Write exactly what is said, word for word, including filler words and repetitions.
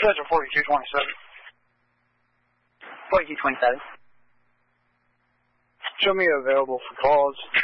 Schedule forty-two twenty-seven. forty-two twenty-seven. Show me available for calls.